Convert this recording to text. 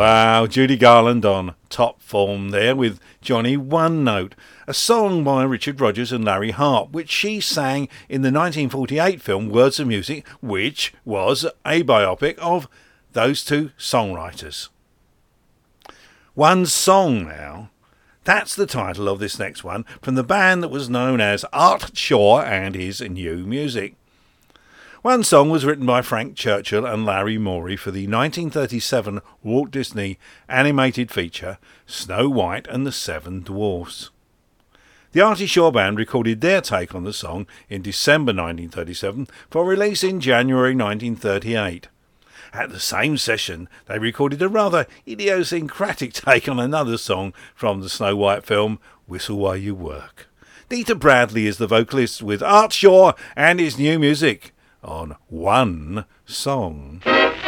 Wow, Judy Garland on top form there with Johnny One Note, a song by Richard Rodgers and Larry Hart, which she sang in the 1948 film Words of Music, which was a biopic of those two songwriters. One Song now. That's the title of this next one, from the band that was known as Art Shaw and his New Music. One Song was written by Frank Churchill and Larry Morey for the 1937 Walt Disney animated feature Snow White and the Seven Dwarfs. The Artie Shaw Band recorded their take on the song in December 1937 for release in January 1938. At the same session, they recorded a rather idiosyncratic take on another song from the Snow White film, Whistle While You Work. Nita Bradley is the vocalist with Art Shaw and his New Music on One Song.